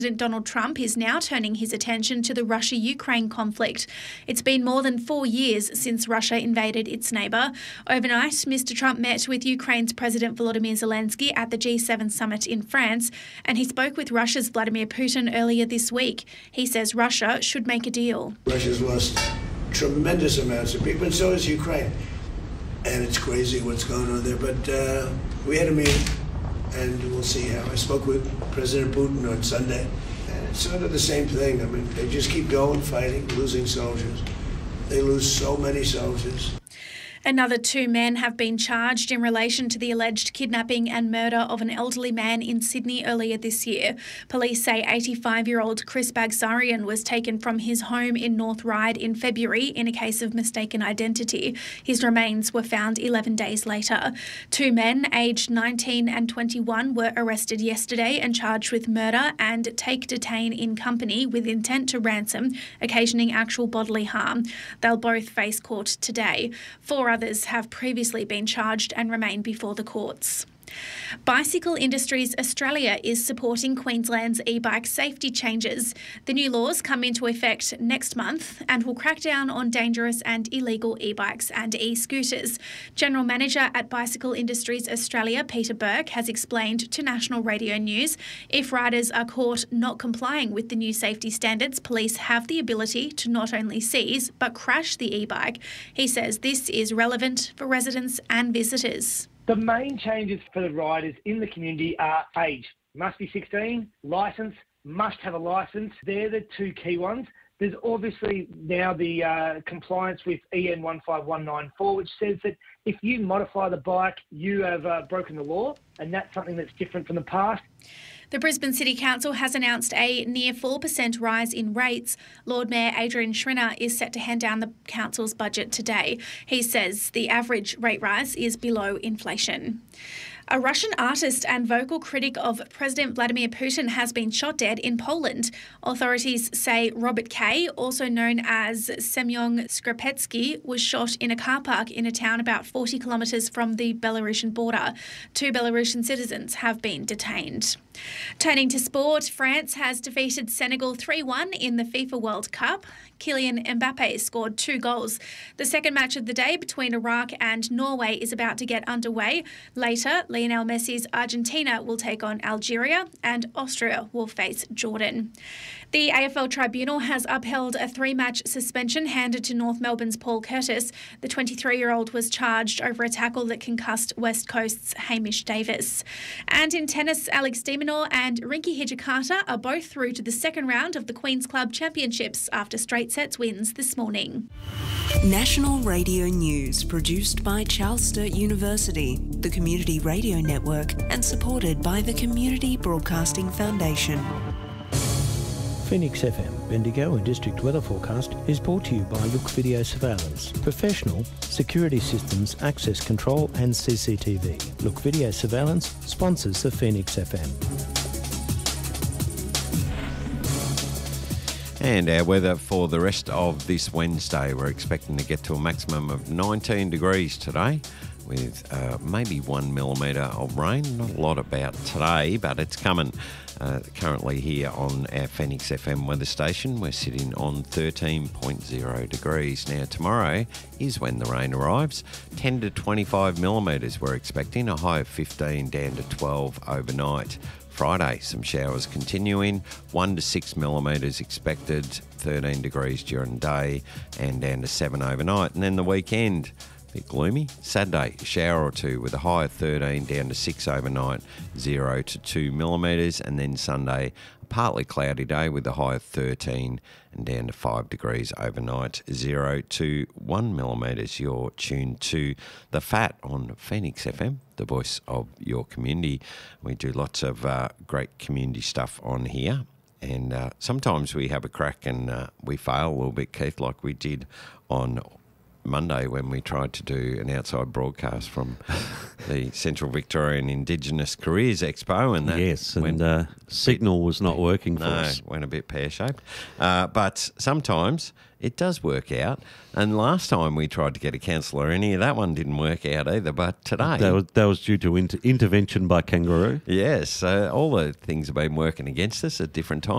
President Donald Trump is now turning his attention to the Russia-Ukraine conflict. It's been more than 4 years since Russia invaded its neighbour. Overnight, Mr. Trump met with Ukraine's President Volodymyr Zelensky at the G7 summit in France, and he spoke with Russia's Vladimir Putin earlier this week. He says Russia should make a deal. Russia's lost tremendous amounts of people, and so has Ukraine. And it's crazy what's going on there, but we had a meeting. And we'll see how. I spoke with President Putin on Sunday, and it's sort of the same thing. I mean, they just keep going, fighting, losing soldiers. They lose so many soldiers. Another 2 men have been charged in relation to the alleged kidnapping and murder of an elderly man in Sydney earlier this year. Police say 85-year-old Chris Bagsarian was taken from his home in North Ryde in February in a case of mistaken identity. His remains were found 11 days later. 2 men, aged 19 and 21, were arrested yesterday and charged with murder and take, detain in company with intent to ransom, occasioning actual bodily harm. They'll both face court today. 4 others have previously been charged and remain before the courts. Bicycle Industries Australia is supporting Queensland's e-bike safety changes. The new laws come into effect next month and will crack down on dangerous and illegal e-bikes and e-scooters. General Manager at Bicycle Industries Australia, Peter Burke, has explained to National Radio News if riders are caught not complying with the new safety standards, police have the ability to not only seize but crash the e-bike. He says this is relevant for residents and visitors. The main changes for the riders in the community are age. Must be 16, licence, must have a licence. They're the 2 key ones. There's obviously now the compliance with EN 15194, which says that if you modify the bike, you have broken the law, and that's something that's different from the past. The Brisbane City Council has announced a near 4% rise in rates. Lord Mayor Adrian Schrinner is set to hand down the council's budget today. He says the average rate rise is below inflation. A Russian artist and vocal critic of President Vladimir Putin has been shot dead in Poland. Authorities say Robert K., also known as Semyon Skrapetsky, was shot in a car park in a town about 40 kilometres from the Belarusian border. 2 Belarusian citizens have been detained. Turning to sport, France has defeated Senegal 3-1 in the FIFA World Cup. Kylian Mbappe scored 2 goals. The second match of the day between Iraq and Norway is about to get underway. Later, Lionel Messi's Argentina will take on Algeria and Austria will face Jordan. The AFL Tribunal has upheld a 3-match suspension handed to North Melbourne's Paul Curtis. The 23-year-old was charged over a tackle that concussed West Coast's Hamish Davis. And in tennis, Alex de Minaur and Rinky Hijikata are both through to the second round of the Queen's Club Championships after straight sets wins this morning. National Radio News, produced by Charles Sturt University, the Community Radio Network, and supported by the Community Broadcasting Foundation. Phoenix FM Bendigo and District Weather Forecast is brought to you by Look Video Surveillance. Professional security systems, access control and CCTV. Look Video Surveillance sponsors the Phoenix FM. And our weather for the rest of this Wednesday, we're expecting to get to a maximum of 19 degrees today with maybe 1 millimetre of rain. Not a lot about today, but it's coming. Currently here on our Phoenix FM weather station, we're sitting on 13.0 degrees. Now tomorrow is when the rain arrives. 10 to 25 millimetres we're expecting, a high of 15 down to 12 overnight. Friday, some showers continuing, 1 to 6 millimetres expected, 13 degrees during the day and down to 7 overnight. And then the weekend, a bit gloomy. Saturday, a shower or 2 with a high of 13 down to 6 overnight, 0 to 2 millimetres. And then Sunday, a partly cloudy day with a high of 13 and down to 5 degrees overnight, 0 to 1 millimetres. You're tuned to The Fat on Phoenix FM, the voice of your community. We do lots of great community stuff on here. And sometimes we have a crack and we fail a little bit, Keith, like we did on Monday when we tried to do an outside broadcast from the Central Victorian Indigenous Careers Expo, and that signal was not working for us. Went a bit pear-shaped. But sometimes it does work out. And last time we tried to get a councillor in here, that one didn't work out either. But today... That was due to intervention by Kangaroo. Yes. All the things have been working against us at different times.